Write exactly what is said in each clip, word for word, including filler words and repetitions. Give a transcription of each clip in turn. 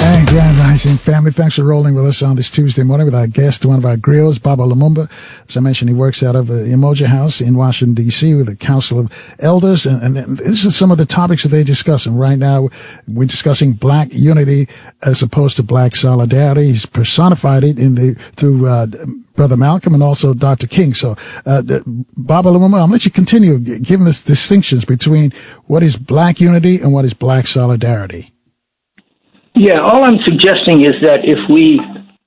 And Grand Rising family, thanks for rolling with us on this Tuesday morning with our guest, one of our griots, Baba Lumumba. As I mentioned, he works out of uh, Umoja House in Washington, D C with the Council of Elders. And, and this is some of the topics that they discuss. And right now, we're discussing black unity as opposed to black solidarity. He's personified it in the through uh, Brother Malcolm and also Doctor King. So, uh, Baba Lumumba, I'll let you continue giving us distinctions between what is black unity and what is black solidarity. Yeah, all I'm suggesting is that if we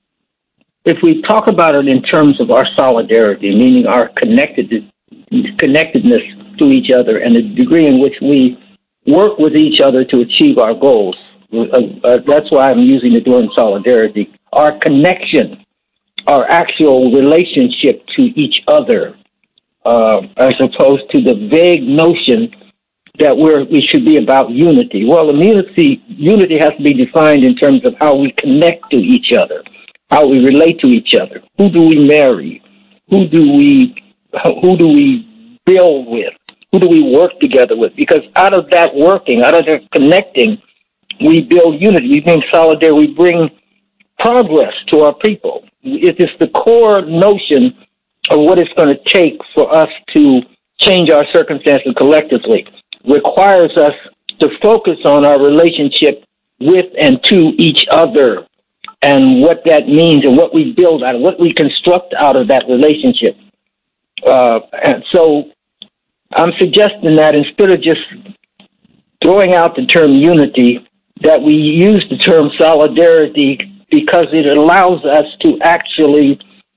if we talk about it in terms of our solidarity, meaning our connected connectedness to each other and the degree in which we work with each other to achieve our goals, uh, uh, that's why I'm using the term solidarity. Our connection, our actual relationship to each other, uh, as opposed to the vague notion that we're, we should be about unity. Well, immunity, unity has to be defined in terms of how we connect to each other, how we relate to each other. Who do we marry? Who do we, who do we build with? Who do we work together with? Because out of that working, out of that connecting, we build unity. We bring solidarity. We bring progress to our people. It is the core notion of what it's going to take for us to change our circumstances collectively. Requires us to focus on our relationship with and to each other and what that means and what we build out of, what we construct out of that relationship. Uh, and so I'm suggesting that instead of just throwing out the term unity, that we use the term solidarity because it allows us to actually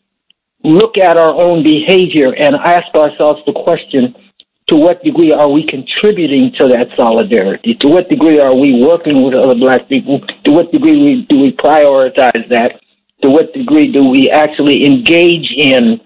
look at our own behavior and ask ourselves the question, to what degree are we contributing to that solidarity? To what degree are we working with other black people? To what degree we, do we prioritize that? To what degree do we actually engage in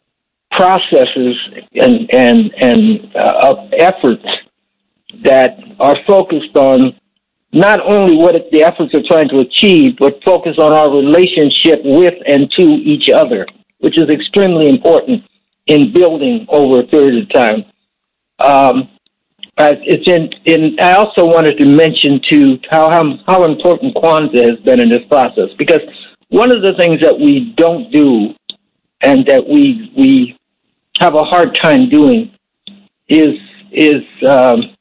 processes and and and uh, efforts that are focused on not only what it, the efforts are trying to achieve, but focus on our relationship with and to each other, which is extremely important in building over a period of time. Um, it's in, in, I also wanted to mention too how, how how important Kwanzaa has been in this process, because one of the things that we don't do and that we we have a hard time doing is is um,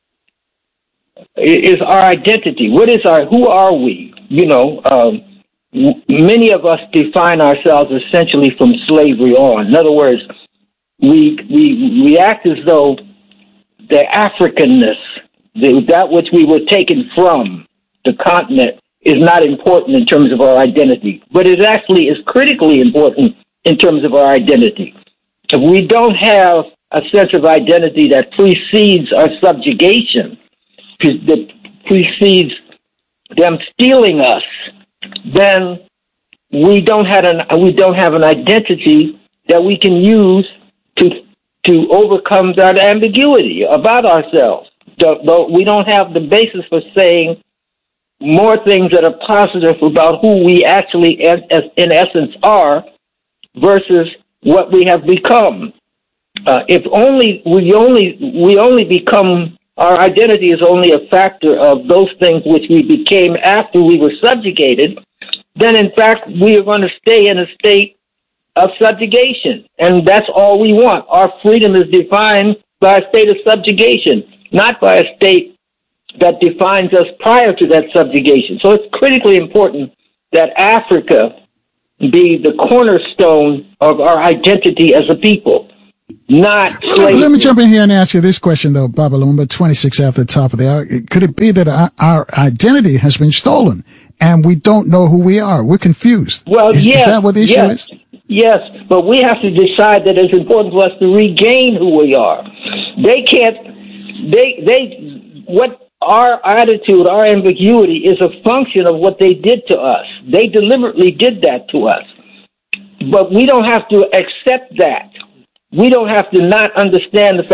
is our identity. What is our? Who are we? You know, um, w- many of us define ourselves essentially from slavery on. In other words, we we we act as though the Africanness, the, that which we were taken from the continent, is not important in terms of our identity, but it actually is critically important in terms of our identity. If we don't have a sense of identity that precedes our subjugation, that precedes them stealing us, then we don't have an we don't have an identity that we can use to to overcome that ambiguity about ourselves. Though we don't have the basis for saying more things that are positive about who we actually, in essence, are versus what we have become. Uh, if only we only we only become, our identity is only a factor of those things which we became after we were subjugated, then in fact we are going to stay in a state of subjugation, and that's all we want. Our freedom is defined by a state of subjugation, not by a state that defines us prior to that subjugation. So it's critically important that Africa be the cornerstone of our identity as a people, not slavery. Let me jump in here and ask you this question, though, Baba Lumumba, twenty-six after the top of the hour. Could it be that our, our identity has been stolen and we don't know who we are? We're confused. Well, is, yes, is that what the issue yes. is? Yes, but we have to decide that it's important for us to regain who we are. They can't, they, they, what our attitude, our ambiguity is a function of what they did to us. They deliberately did that to us. But we don't have to accept that. We don't have to not understand the fact